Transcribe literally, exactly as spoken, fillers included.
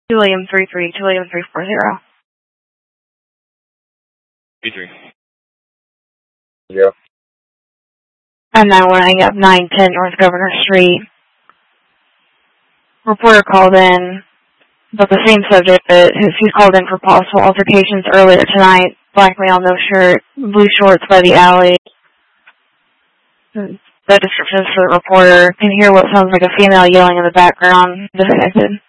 two William three three, two William three four zero. three three. Yeah. And nine one nine up nine ten North Governor Street. Reporter called in about the same subject that who's called in for possible altercations earlier tonight. Black male, no shirt, blue shorts by the alley. The description is for the reporter. Can hear what sounds like a female yelling in the background. Disconnected.